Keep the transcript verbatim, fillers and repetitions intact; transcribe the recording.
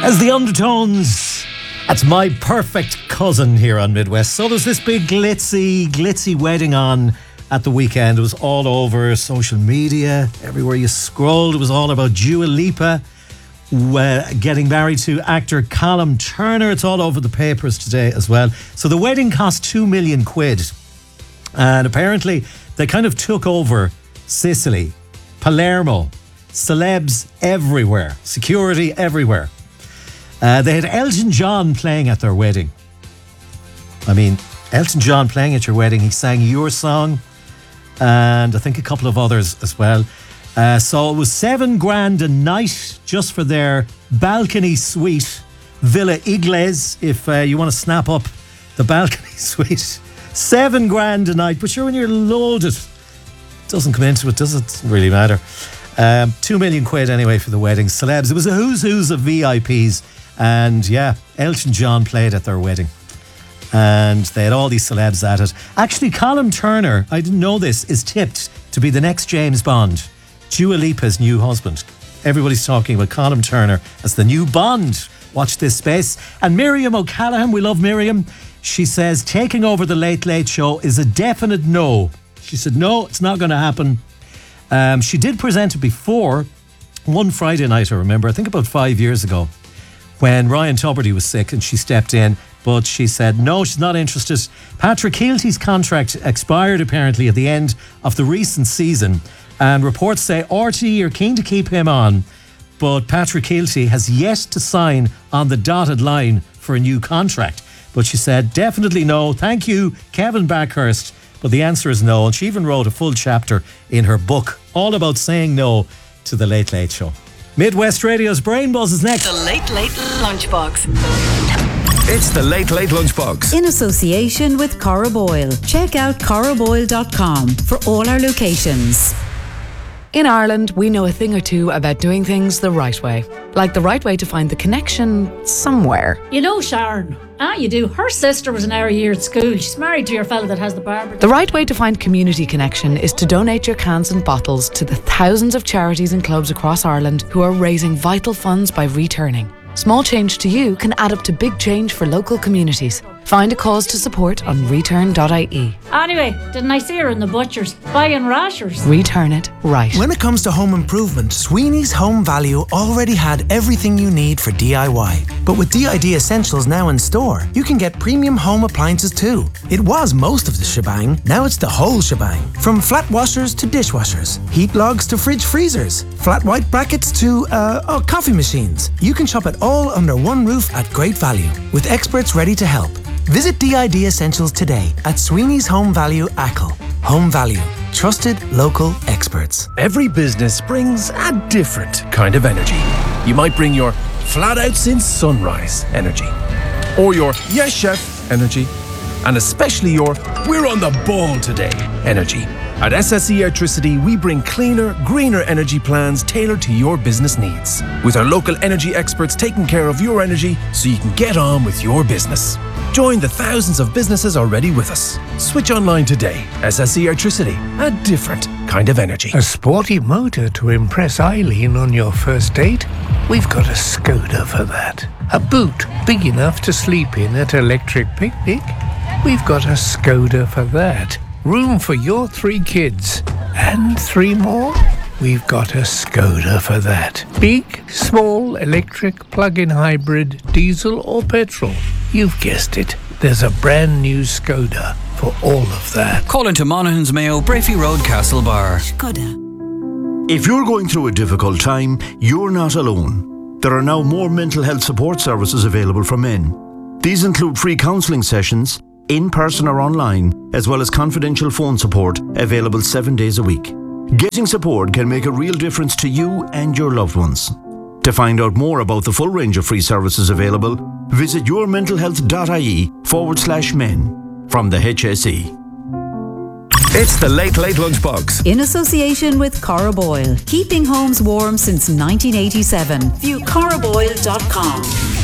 As the Undertones, that's My Perfect Cousin here on Midwest. So there's this big glitzy, glitzy wedding on at the weekend. It was all over social media. Everywhere you scrolled, it was all about Dua Lipa uh, getting married to actor Callum Turner. It's all over the papers today as well. So the wedding cost two million quid. And apparently they kind of took over Sicily, Palermo, celebs everywhere, security everywhere. Uh, they had Elton John playing at their wedding. I mean, Elton John playing at your wedding. He sang your song and I think a couple of others as well. Uh, so it was seven grand a night just for their balcony suite, Villa Igles, if uh, you want to snap up the balcony suite. Seven grand a night, but sure, when you're loaded, it doesn't come into it, does it? Doesn't really matter. Um, two million quid anyway for the wedding. Celebs. It was a who's who's of V I Ps. And yeah, Elton John played at their wedding. And they had all these celebs at it. Actually, Callum Turner, I didn't know this, is tipped to be the next James Bond, Dua Lipa's new husband. Everybody's talking about Callum Turner as the new Bond. Watch this space. And Miriam O'Callaghan, we love Miriam. She says taking over the Late Late Show is a definite no. She said, no, it's not going to happen. Um, she did present it before, one Friday night, I remember, I think about five years ago, when Ryan Tubridy was sick and she stepped in, but she said no, she's not interested. Patrick Keelty's contract expired apparently at the end of the recent season, and reports say R T E are keen to keep him on, but Patrick Keelty has yet to sign on the dotted line for a new contract. But she said definitely no, thank you Kevin Backhurst, but the answer is no. And she even wrote a full chapter in her book all about saying no to the Late Late Show. Midwest Radio's Brain Buzz is next. The Late Late Lunchbox. It's the Late Late Lunchbox. In association with Cora Boyle. Check out cora boyle dot com for all our locations. In Ireland, we know a thing or two about doing things the right way. Like the right way to find the connection somewhere. You know Sharon. Ah, you do. Her sister was an hour a year at school. She's married to your fella that has the barber. The right way to find community connection is to donate your cans and bottles to the thousands of charities and clubs across Ireland who are raising vital funds by returning. Small change to you can add up to big change for local communities. Find a cause to support on return dot I E. Anyway, didn't I see her in the butcher's buying rashers? Return it right. When it comes to home improvement, Sweeney's Home Value already had everything you need for D I Y. But with D I D Essentials now in store, you can get premium home appliances too. It was most of the shebang, now it's the whole shebang. From flat washers to dishwashers, heat logs to fridge freezers, flat white brackets to uh, oh, coffee machines. You can shop it all under one roof at great value, with experts ready to help. Visit D I D Essentials today at Sweeney's Home Value Ackle. Home Value. Trusted local experts. Every business brings a different kind of energy. You might bring your flat out since sunrise energy, or your yes chef energy, and especially your we're on the ball today energy. At S S E Electricity, we bring cleaner, greener energy plans tailored to your business needs, with our local energy experts taking care of your energy so you can get on with your business. Join the thousands of businesses already with us. Switch online today. S S E Electricity, a different kind of energy. A sporty motor to impress Eileen on your first date? We've got a Skoda for that. A boot big enough to sleep in at Electric Picnic? We've got a Skoda for that. Room for your three kids. And three more? We've got a Skoda for that. Big, small, electric, plug-in hybrid, diesel or petrol. You've guessed it. There's a brand new Skoda for all of that. Call into Monaghan's Mayo, Brafey Road, Castlebar. Skoda. If you're going through a difficult time, you're not alone. There are now more mental health support services available for men. These include free counselling sessions, in person or online, as well as confidential phone support available seven days a week. Getting support can make a real difference to you and your loved ones. To find out more about the full range of free services available, visit yourmentalhealth.ie forward slash men from the H S E. It's the Late Late Lunchbox. In association with Cora Boyle. Keeping homes warm since nineteen eighty-seven. View cora boyle dot com.